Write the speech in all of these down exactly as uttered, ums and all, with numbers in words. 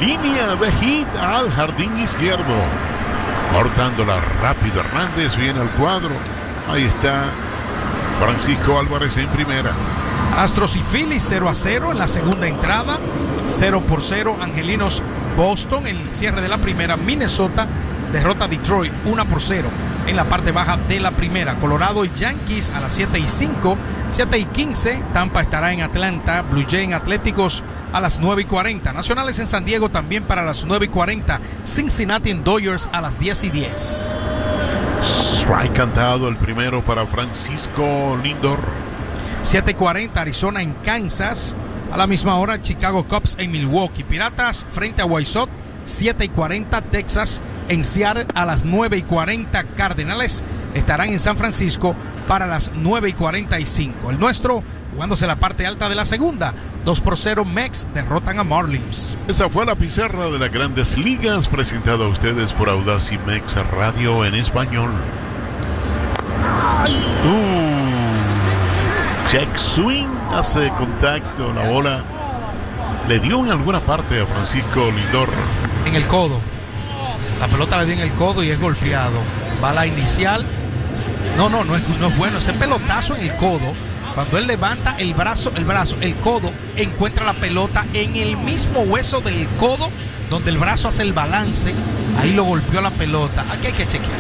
Línea de hit al jardín izquierdo. Cortándola rápido Hernández, viene al cuadro. Ahí está Francisco Álvarez en primera. Astros y Phillies cero a cero en la segunda entrada. cero por cero. Angelinos Boston en el cierre de la primera. Minnesota derrota a Detroit uno por cero en la parte baja de la primera. Colorado y Yankees a las siete y cinco. siete y quince. Tampa estará en Atlanta. Blue Jays en Atléticos a las nueve y cuarenta. Nacionales en San Diego también para las nueve y cuarenta. Cincinnati en Dodgers a las diez y diez. Strike cantado el primero para Francisco Lindor. siete y cuarenta Arizona en Kansas. A la misma hora Chicago Cubs en Milwaukee. Piratas frente a White Sox. siete y cuarenta Texas en Seattle a las nueve y cuarenta. Cardenales estarán en San Francisco para las nueve y cuarenta y cinco. El nuestro jugándose la parte alta de la segunda. dos por cero Mex derrotan a Marlins. Esa fue la pizarra de las Grandes Ligas presentada a ustedes por Audacy Mex Radio en español. Uh, check swing, hace contacto, la bola le dio en alguna parte a Francisco Lindor. En el codo. La pelota le dio en el codo y es golpeado. Bala inicial. No, no, no es, no es bueno. Ese pelotazo en el codo. Cuando él levanta el brazo, el brazo, el codo, encuentra la pelota en el mismo hueso del codo, donde el brazo hace el balance. Ahí lo golpeó la pelota. Aquí hay que chequear.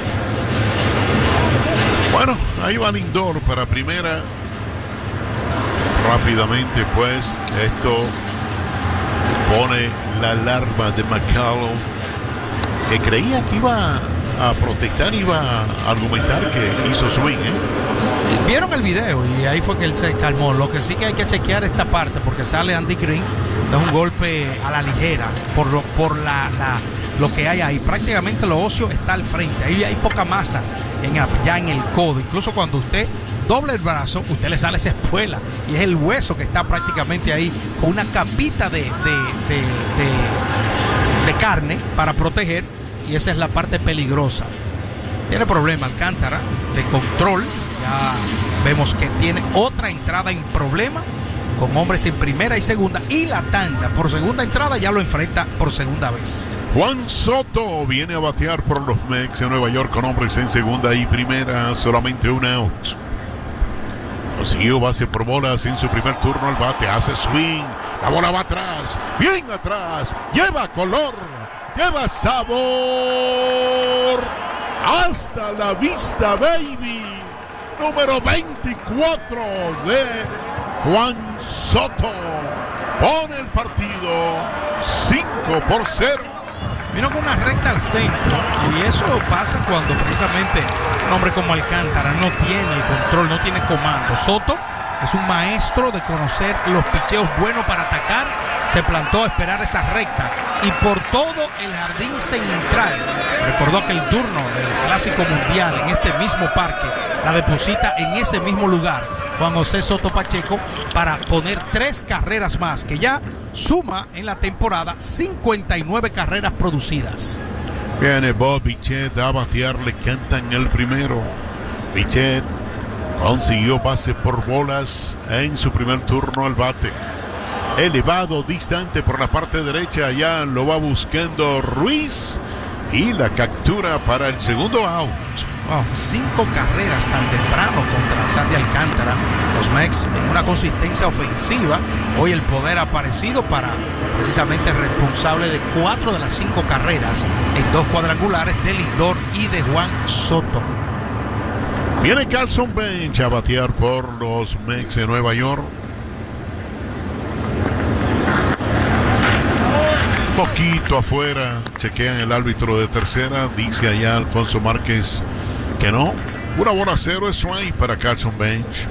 Bueno, ahí va Lindor para primera. Rápidamente, pues, esto pone la alarma de McCallum, que creía que iba a protestar, iba a argumentar que hizo swing, ¿eh? Vieron el video y ahí fue que él se calmó. Lo que sí que hay que chequear esta parte, porque sale Andy Green, es un golpe a la ligera por lo, por la, la lo que hay ahí. Prácticamente lo óseo está al frente, ahí hay poca masa en, ya en el codo. Incluso cuando usted doble el brazo, usted le sale esa espuela y es el hueso que está prácticamente ahí con una capita de, de, de, de, de carne para proteger, y esa es la parte peligrosa. Tiene problema Alcántara de control. Ya vemos que tiene otra entrada en problema con hombres en primera y segunda, y la tanda por segunda entrada ya lo enfrenta por segunda vez. Juan Soto viene a batear por los Mets en Nueva York con hombres en segunda y primera, solamente un out. Consiguió base por bolas en su primer turno al bate, hace swing, la bola va atrás, bien atrás, lleva color, lleva sabor, hasta la vista baby. Número veinticuatro de Juan Soto pone el partido cinco por cero. Vino con una recta al centro, y eso pasa cuando precisamente un hombre como Alcántara no tiene el control, no tiene comando. Soto es un maestro de conocer los picheos buenos para atacar. Se plantó a esperar esa recta y por todo el jardín central. Recordó que el turno del Clásico Mundial en este mismo parque la deposita en ese mismo lugar Juan José Soto Pacheco para poner tres carreras más, que ya suma en la temporada cincuenta y nueve carreras producidas. Viene Bob Bichette a batear, le cantan el primero. Bichette consiguió base por bolas en su primer turno al bate. Elevado, distante por la parte derecha, allá lo va buscando Ruiz y la captura para el segundo out. Wow, cinco carreras tan temprano contra Sandy Alcántara. Los Mets en una consistencia ofensiva. Hoy el poder ha aparecido para precisamente responsable de cuatro de las cinco carreras en dos cuadrangulares de Lindor y de Juan Soto. Viene Carlson Bench a batear por los Mets de Nueva York. Poquito afuera, chequean el árbitro de tercera, dice allá Alfonso Márquez que no. Una bola cero es strike para Carlson Bench.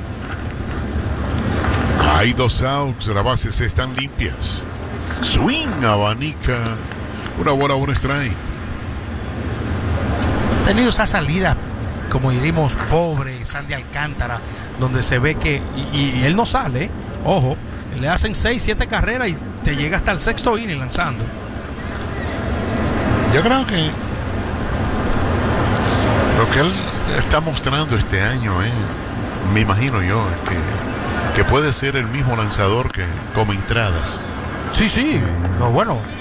Hay dos outs, las bases están limpias. Swing, abanica. Una bola, un strike. Ha tenido esa salida, como diríamos, pobre Sandy Alcántara, donde se ve que, y, y él no sale, ojo, le hacen seis, siete carreras y te llega hasta el sexto inning lanzando. Yo creo que lo que él está mostrando este año, eh, me imagino yo, es que, que puede ser el mismo lanzador que como entradas. Sí, sí, no, bueno,